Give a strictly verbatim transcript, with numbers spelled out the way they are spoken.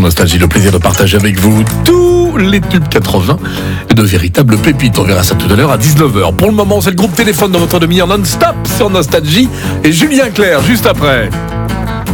sur Nostalgie, le plaisir de partager avec vous tous les tubes quatre-vingts et de véritables pépites. On verra ça tout à l'heure à dix-neuf heures. Pour le moment, c'est le groupe téléphone dans votre demi-heure non-stop sur Nostalgie et Julien Clerc juste après.